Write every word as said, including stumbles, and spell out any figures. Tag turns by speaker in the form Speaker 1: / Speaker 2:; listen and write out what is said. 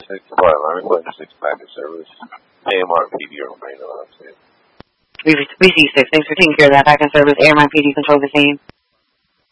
Speaker 1: six five, I'm going to six packet service. A M R P D or Reno, I'm saying.
Speaker 2: We receive six. Thanks for taking care of that back in service. A M R P D control the same.